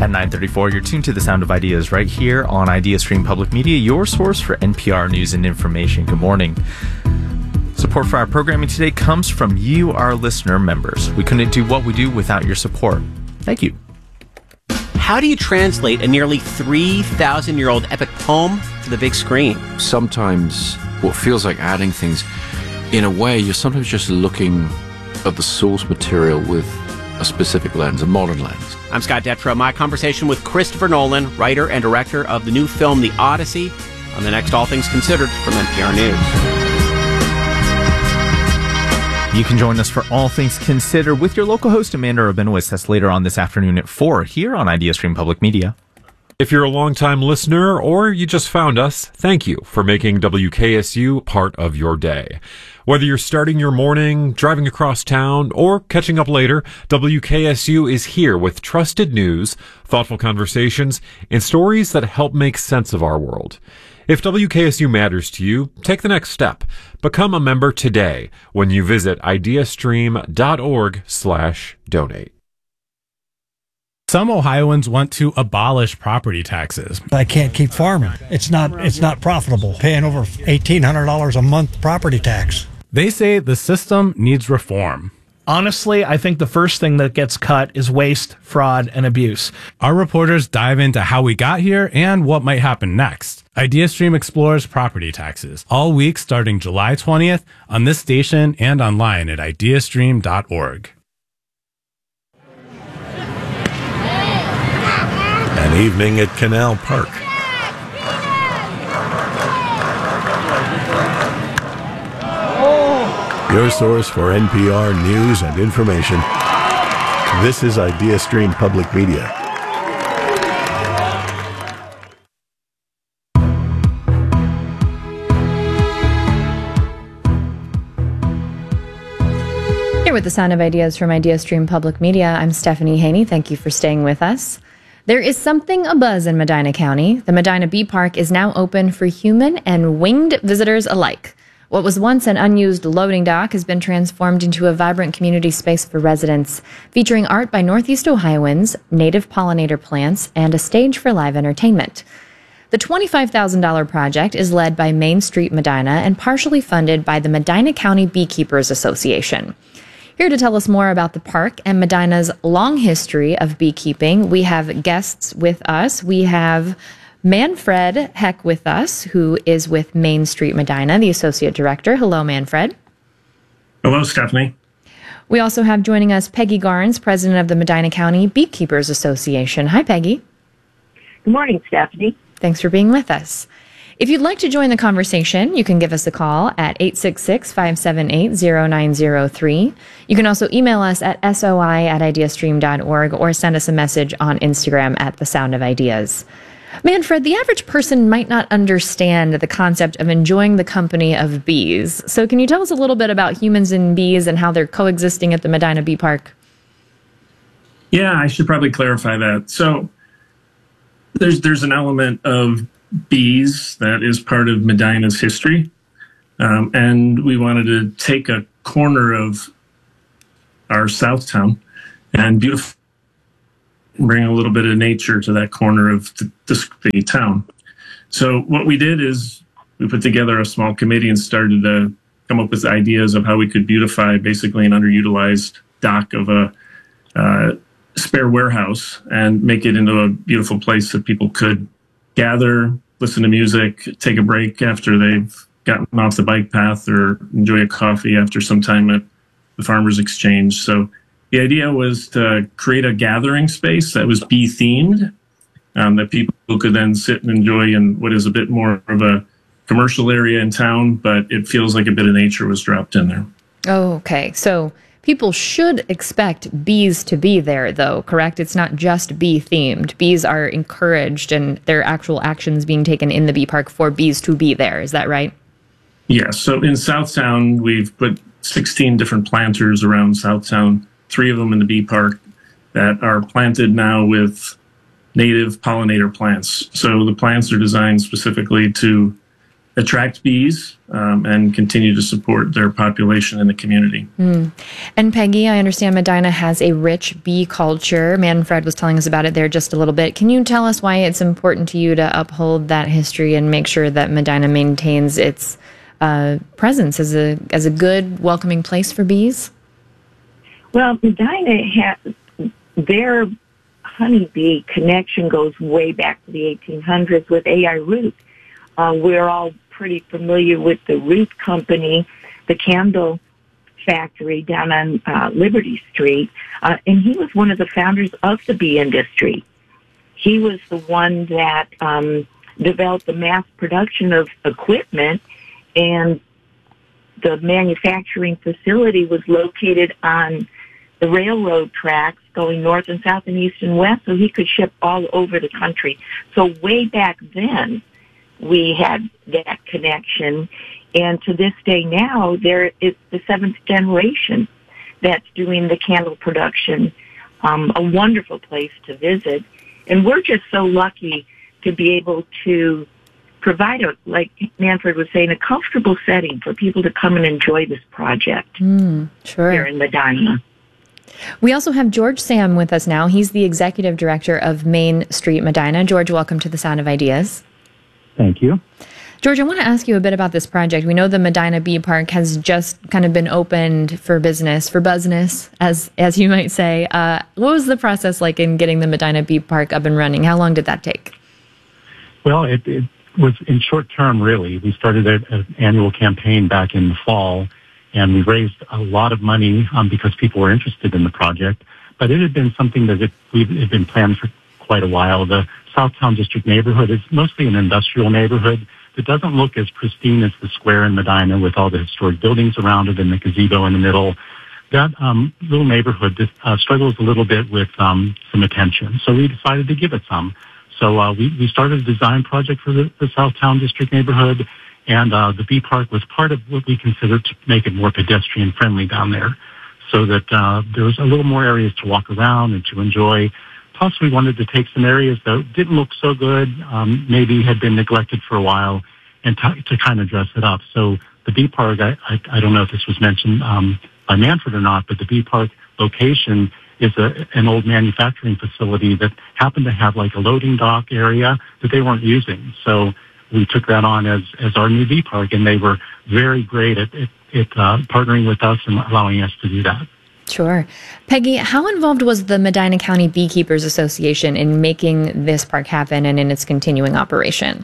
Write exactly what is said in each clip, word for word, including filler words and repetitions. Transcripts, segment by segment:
At nine thirty-four, you're tuned to The Sound of Ideas right here on IdeaStream Public Media, your source for N P R news and information. Good morning. Support for our programming today comes from you, our listener members. We couldn't do what we do without your support. Thank you. How do you translate a nearly three thousand year old epic poem to the big screen? Sometimes what feels like adding things, in a way, you're sometimes just looking at the source material with a specific lens, a modern lens. I'm Scott Detrow. My conversation with Christopher Nolan, writer and director of the new film The Odyssey, on the next All Things Considered from N P R News. You can join us for All Things Considered with your local host, Amanda Rabinowitz. That's later on this afternoon at four here on IdeaStream Public Media. If you're a longtime listener or you just found us, thank you for making W K S U part of your day. Whether you're starting your morning, driving across town, or catching up later, W K S U is here with trusted news, thoughtful conversations, and stories that help make sense of our world. If W K S U matters to you, take the next step. Become a member today when you visit ideastream.org slash donate. Some Ohioans want to abolish property taxes. I can't keep farming. It's not it's not profitable, paying over eighteen hundred dollars a month property tax. They say the system needs reform. Honestly, I think the first thing that gets cut is waste, fraud, and abuse. Our reporters dive into how we got here and what might happen next. IdeaStream explores property taxes all week starting July twentieth on this station and online at ideastream dot org. An evening at Canal Park. Your source for N P R news and information. This is IdeaStream Public Media. Here with the Sound of Ideas from IdeaStream Public Media, I'm Stephanie Haney. Thank you for staying with us. There is something abuzz in Medina County. The Medina Bee Park is now open for human and winged visitors alike. What was once an unused loading dock has been transformed into a vibrant community space for residents, featuring art by Northeast Ohioans, native pollinator plants, and a stage for live entertainment. The twenty-five thousand dollars project is led by Main Street Medina and partially funded by the Medina County Beekeepers Association. Here to tell us more about the park and Medina's long history of beekeeping, we have guests with us. We have Manfred Heck with us, who is with Main Street Medina, the Associate Director. Hello, Manfred. Hello, Stephanie. We also have joining us Peggy Garnes, President of the Medina County Beekeepers Association. Hi, Peggy. Good morning, Stephanie. Thanks for being with us. If you'd like to join the conversation, you can give us a call at eight six six, five seven eight, zero nine zero three. You can also email us at soi at ideastream dot org or send us a message on Instagram at The Sound of Ideas. Manfred, the average person might not understand the concept of enjoying the company of bees. So can you tell us a little bit about humans and bees and how they're coexisting at the Medina Bee Park? Yeah, I should probably clarify that. So there's there's an element of bees that is part of Medina's history. Um, and we wanted to take a corner of our South Town and beautiful, bring a little bit of nature to that corner of the, the, the town. So what we did is we put together a small committee and started to come up with ideas of how we could beautify basically an underutilized dock of a uh, spare warehouse and make it into a beautiful place that people could gather, listen to music, take a break after they've gotten off the bike path, or enjoy a coffee after some time at the Farmers Exchange. So the idea was to create a gathering space that was bee themed, um, that people could then sit and enjoy in what is a bit more of a commercial area in town, but it feels like a bit of nature was dropped in there. Oh, okay. So people should expect bees to be there, though, correct? It's not just bee themed. Bees are encouraged and there are actual actions being taken in the bee park for bees to be there. Is that right? Yes. So in Southtown, we've put sixteen different planters around Southtown, three of them in the bee park that are planted now with native pollinator plants. So the plants are designed specifically to attract bees um, and continue to support their population in the community. Mm. And Peggy, I understand Medina has a rich bee culture. Manfred was telling us about it there just a little bit. Can you tell us why it's important to you to uphold that history and make sure that Medina maintains its uh, presence as a as a good, welcoming place for bees? Well, Medina has their honeybee connection goes way back to the eighteen hundreds with A I Root. Uh, we're all pretty familiar with the Root Company, the candle factory down on uh, Liberty Street, uh, and he was one of the founders of the bee industry. He was the one that um, developed the mass production of equipment, and the manufacturing facility was located on the railroad tracks going north and south and east and west, so he could ship all over the country. So way back then, we had that connection, and to this day now, there is the seventh generation that's doing the candle production. Um, a wonderful place to visit, and we're just so lucky to be able to provide, a, like Manfred was saying, a comfortable setting for people to come and enjoy this project mm, sure. here in Medina. We also have George Sam with us now. He's the executive director of Main Street Medina. George, welcome to the Sound of Ideas. Thank you. George, I want to ask you a bit about this project. We know the Medina Bee Park has just kind of been opened for business, for business, as as you might say. Uh, what was the process like in getting the Medina Bee Park up and running? How long did that take? Well, it, it was in short term, really. We started an annual campaign back in the fall, and we raised a lot of money um, because people were interested in the project. But it had been something that it, we had been planned for quite a while. The Southtown District neighborhood is mostly an industrial neighborhood. It doesn't look as pristine as the square in Medina with all the historic buildings around it and the gazebo in the middle. That um, little neighborhood uh, struggles a little bit with um, some attention, so we decided to give it some. So uh, we, we started a design project for the, the Southtown District neighborhood, and uh, the Bee Park was part of what we considered to make it more pedestrian-friendly down there, so that uh, there was a little more areas to walk around and to enjoy. Plus, we wanted to take some areas that didn't look so good, um, maybe had been neglected for a while, and t- to kind of dress it up. So the Bee Park, I, I, I don't know if this was mentioned um, by Manfred or not, but the Bee Park location is a, an old manufacturing facility that happened to have like a loading dock area that they weren't using. So we took that on as, as our new Bee Park, and they were very great at, at, at uh, partnering with us and allowing us to do that. Sure. Peggy, how involved was the Medina County Beekeepers Association in making this park happen and in its continuing operation?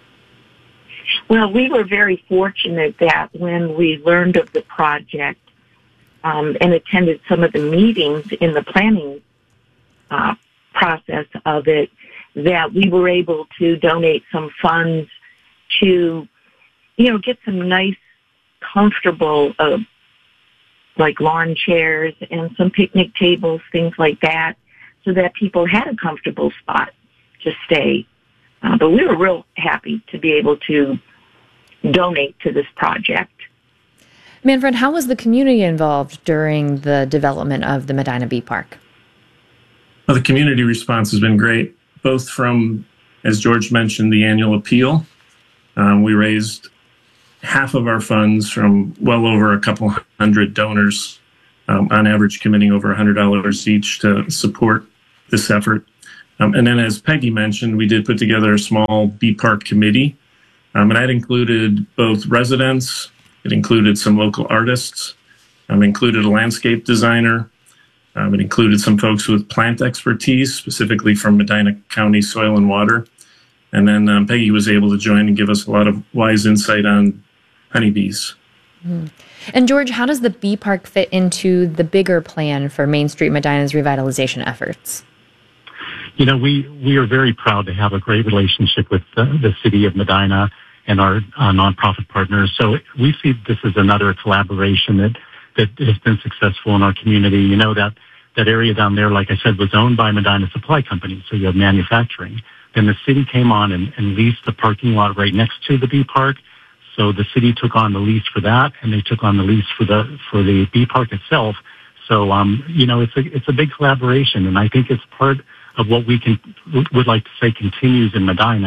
Well, we were very fortunate that when we learned of the project um, and attended some of the meetings in the planning uh, process of it, that we were able to donate some funds to, you know, get some nice, comfortable uh, like lawn chairs and some picnic tables, things like that, so that people had a comfortable spot to stay. Uh, but we were real happy to be able to donate to this project. Manfred, how was the community involved during the development of the Medina Bee Park? Well, the community response has been great, both from, as George mentioned, the annual appeal. Um, we raised half of our funds from well over a couple hundred donors, um, on average committing over one hundred dollars each to support this effort. Um, and then, as Peggy mentioned, we did put together a small Bee Park committee, um, and that included both residents, it included some local artists, um, included a landscape designer, um, it included some folks with plant expertise, specifically from Medina County Soil and Water. And then um, Peggy was able to join and give us a lot of wise insight on honeybees. Mm. And George, how does the Bee Park fit into the bigger plan for Main Street Medina's revitalization efforts? You know, we, we are very proud to have a great relationship with the, the city of Medina and our uh, nonprofit partners. So we see this as another collaboration that, that has been successful in our community. You know, that, that area down there, like I said, was owned by Medina Supply Company, so you have manufacturing. Then the city came on and, and leased the parking lot right next to the Bee Park. So the city took on the lease for that, and they took on the lease for the for the Bee Park itself. So, um, you know, it's a it's a big collaboration, and I think it's part of what we can would like to say continues in Medina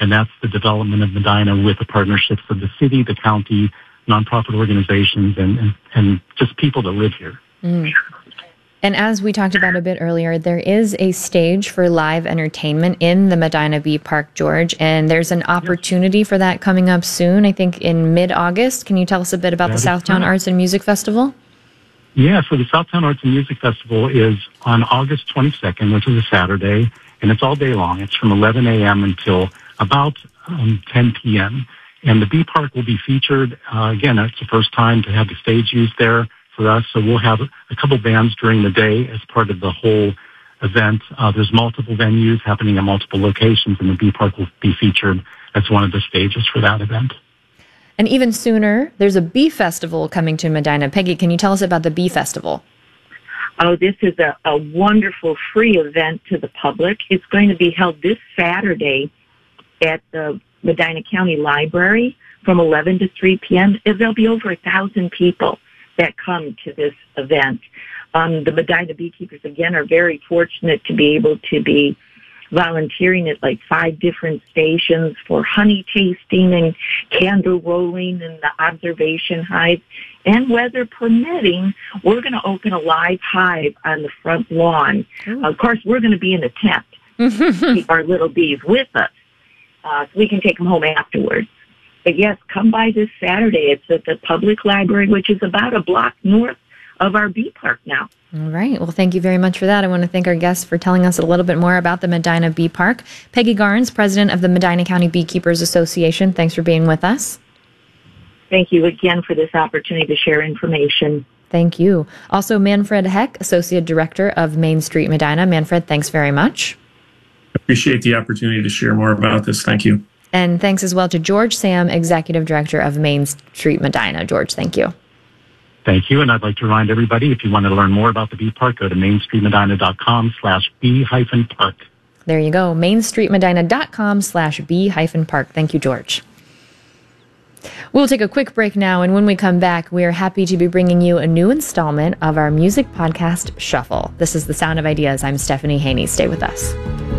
and that's the development of Medina with the partnerships of the city, the county, nonprofit organizations, and, and, and just people that live here. Mm. And as we talked about a bit earlier, there is a stage for live entertainment in the Medina Bee Park, George, and there's an opportunity for that coming up soon, I think in mid-August. Can you tell us a bit about That the is Southtown correct. Arts and Music Festival? Yeah, so the Southtown Arts and Music Festival is on August twenty-second, which is a Saturday, and it's all day long. It's from eleven a.m. until about um, ten p.m., and the Bee Park will be featured. Uh, again, it's the first time to have the stage used there for us, so we'll have a couple bands during the day as part of the whole event. Uh, there's multiple venues happening at multiple locations, and the Bee Park will be featured as one of the stages for that event. And even sooner, there's a Bee Festival coming to Medina. Peggy, can you tell us about the Bee Festival? Oh, this is a, a wonderful free event to the public. It's going to be held this Saturday at the Medina County Library from eleven to three p.m. There'll be over a thousand people that come to this event. Um, the Medina beekeepers, again, are very fortunate to be able to be volunteering at like five different stations for honey tasting and candle rolling and the observation hive. And weather permitting, we're going to open a live hive on the front lawn. Uh, of course, we're going to be in a tent to keep our little bees with us, uh, so we can take them home afterwards. But yes, come by this Saturday. It's at the public library, which is about a block north of our bee park now. All right. Well, thank you very much for that. I want to thank our guests for telling us a little bit more about the Medina Bee Park. Peggy Garnes, president of the Medina County Beekeepers Association. Thanks for being with us. Thank you again for this opportunity to share information. Thank you. Also, Manfred Heck, associate director of Main Street Medina. Manfred, thanks very much. Appreciate the opportunity to share more about this. Thank you. And thanks as well to George Sam, executive director of Main Street Medina. George, thank you. Thank you, and I'd like to remind everybody, if you want to learn more about the Bee Park, go to mainstreetmedina.com slash bee hyphen park. There you go, mainstreetmedina.com slash bee hyphen park. Thank you, George. We'll take a quick break now, and when we come back, we are happy to be bringing you a new installment of our music podcast, Shuffle. This is The Sound of Ideas. I'm Stephanie Haney. Stay with us.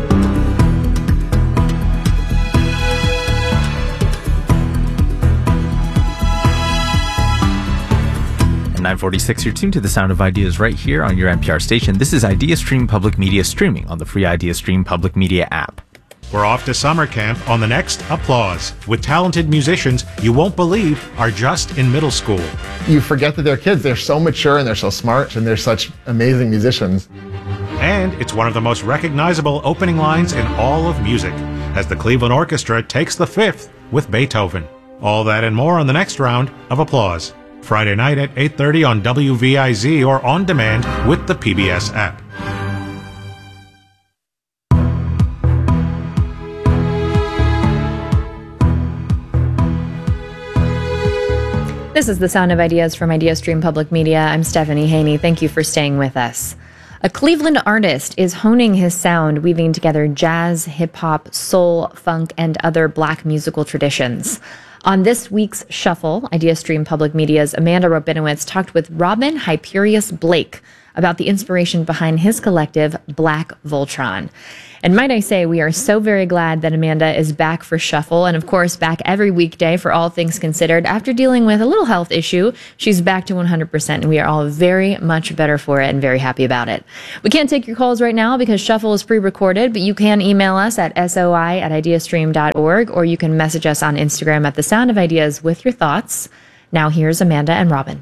nine forty-six, you're tuned to The Sound of Ideas right here on your N P R station. This is IdeaStream Public Media streaming on the free IdeaStream Public Media app. We're off to summer camp on the next Applause with talented musicians you won't believe are just in middle school. You forget that they're kids. They're so mature and they're so smart and they're such amazing musicians. And it's one of the most recognizable opening lines in all of music as the Cleveland Orchestra takes the fifth with Beethoven. All that and more on the next round of Applause. Friday night at eight thirty on W V I Z or on demand with the P B S app. This is The Sound of Ideas from IdeaStream Public Media. I'm Stephanie Haney. Thank you for staying with us. A Cleveland artist is honing his sound, weaving together jazz, hip-hop, soul, funk, and other Black musical traditions. On this week's Shuffle, IdeaStream Public Media's Amanda Rabinowitz talked with Robin Hyperius Blake about the inspiration behind his collective, Black Voltron. And might I say, we are so very glad that Amanda is back for Shuffle, and of course, back every weekday for All Things Considered. After dealing with a little health issue, she's back to one hundred percent, and we are all very much better for it and very happy about it. We can't take your calls right now because Shuffle is pre-recorded, but you can email us at soi at ideastream dot org, or you can message us on Instagram at The Sound of Ideas with your thoughts. Now here's Amanda and Robin.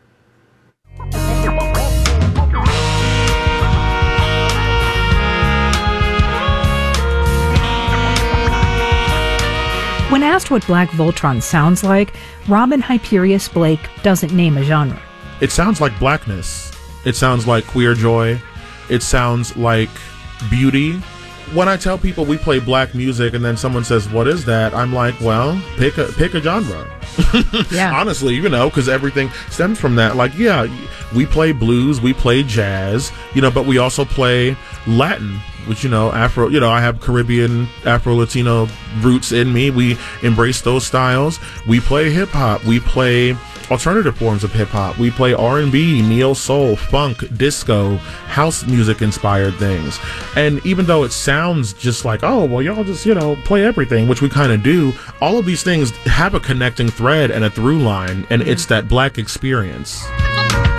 When asked what Black Voltron sounds like, Robin Hyperius Blake doesn't name a genre. It sounds like blackness. It sounds like queer joy. It sounds like beauty. When I tell people we play black music and then someone says, what is that? I'm like, well, pick a pick a genre. Yeah. Honestly, you know, because everything stems from that. Like, yeah, we play blues, we play jazz, you know, but we also play Latin, which, you know, Afro, you know, I have Caribbean, Afro-Latino roots in me. We embrace those styles. We play hip-hop. We play alternative forms of hip-hop. We play R and B, neo-soul, funk, disco, house music-inspired things. And even though it sounds just like, oh, well, y'all just, you know, play everything, which we kind of do, all of these things have a connecting thread and a through line, and it's that black experience.